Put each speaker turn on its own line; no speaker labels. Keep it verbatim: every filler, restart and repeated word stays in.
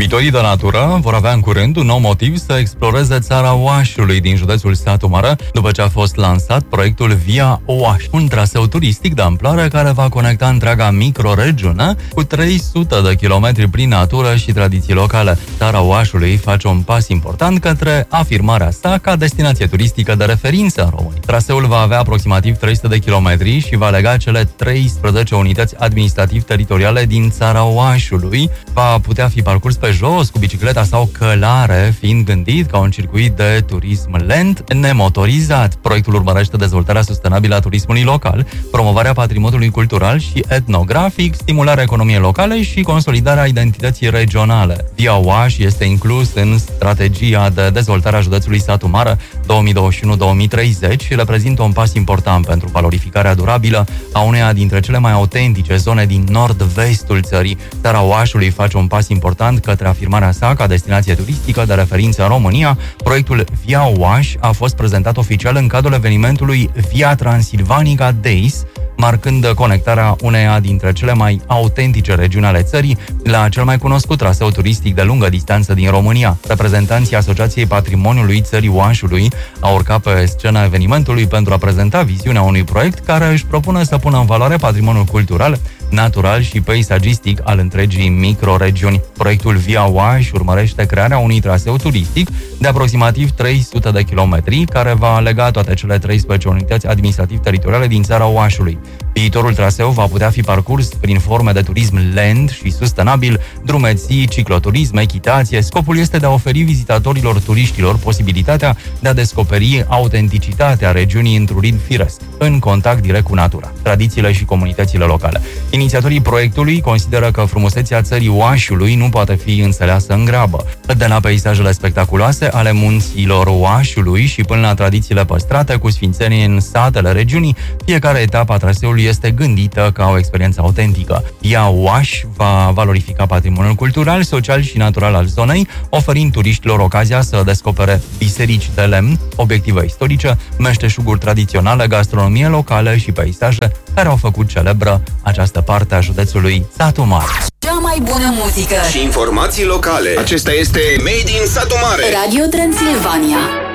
Iubitorii de natură vor avea în curând un nou motiv să exploreze țara Oașului din județul Satu Mare, după ce a fost lansat proiectul Via Oaș, un traseu turistic de amploare care va conecta întreaga microregiune cu trei sute de kilometri prin natură și tradiții locale. Țara Oașului face un pas important către afirmarea sa ca destinație turistică de referință în România. Traseul va avea aproximativ trei sute de kilometri și va lega cele treisprezece unități administrativ-teritoriale din țara Oașului. Va putea fi parcurs pe jos, cu bicicleta sau călare, fiind gândit ca un circuit de turism lent, nemotorizat. Proiectul urmărește dezvoltarea sustenabilă a turismului local, promovarea patrimoniului cultural și etnografic, stimularea economiei locale și consolidarea identității regionale. Via Oaș este inclus în strategia de dezvoltare a județului Satu Mare două mii douăzeci și unu două mii treizeci și reprezintă un pas important pentru valorificarea durabilă a uneia dintre cele mai autentice zone din nord-vestul țării. Țara Oașului face un pas important către afirmarea sa ca destinație turistică de referință în România. Proiectul Via Oaș a fost prezentat oficial în cadrul evenimentului Via Transilvanica Days, marcând conectarea uneia dintre cele mai autentice regiuni ale țării la cel mai cunoscut traseu turistic de lungă distanță din România. Reprezentanții Asociației Patrimoniului Țării Oașului au urcat pe scena evenimentului pentru a prezenta viziunea unui proiect care își propune să pună în valoare patrimoniul cultural, natural și peisagistic al întregii microregiuni. Proiectul Via Oaș urmărește crearea unui traseu turistic de aproximativ trei sute de kilometri, care va lega toate cele treisprezece unități administrativ-teritoriale din țara Oașului. Viitorul traseu va putea fi parcurs prin forme de turism lent și sustenabil, drumeții, cicloturism, echitație. Scopul este de a oferi vizitatorilor turiștilor posibilitatea de a descoperi autenticitatea regiunii într-un ritm firesc, în contact direct cu natura, tradițiile și comunitățile locale. Inițiatorii proiectului consideră că frumusețea țării Oașului nu poate fi înțeleasă în grabă. De la peisajele spectaculoase ale munților Oașului și până la tradițiile păstrate cu sfințenii în satele regiunii, fiecare etapă a traseului este gândită ca o experiență autentică. Via Oaș va valorifica patrimoniul cultural, social și natural al zonei, oferind turiștilor ocazia să descopere biserici de lemn, obiective istorice, meșteșuguri tradiționale, gastronomie locală și peisaje care au făcut celebră această parte a județului Satu Mare.
Cea mai bună muzică
și informații locale. Acesta este Made in Satu Mare.
Radio Transilvania.